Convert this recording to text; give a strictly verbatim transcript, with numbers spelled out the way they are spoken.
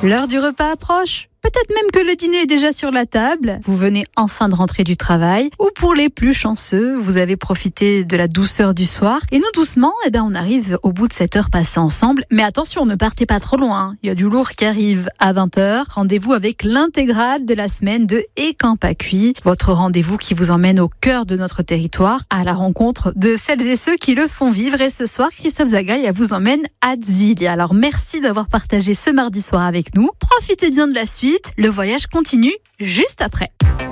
L'heure du repas approche. Peut-être même que le dîner est déjà sur la table. Vous venez enfin de rentrer du travail. Ou pour les plus chanceux, vous avez profité de la douceur du soir. Et nous, doucement, eh ben, on arrive au bout de cette heure passée ensemble. Mais attention, ne partez pas trop loin. Il y a du lourd qui arrive à vingt heures. Rendez-vous avec l'intégrale de la semaine de Et quand pas cuit. Votre rendez-vous qui vous emmène au cœur de notre territoire, à la rencontre de celles et ceux qui le font vivre. Et ce soir, Christophe Zagaïa vous emmène à Zilia. Alors merci d'avoir partagé ce mardi soir avec nous. Profitez bien de la suite. Le voyage continue juste après.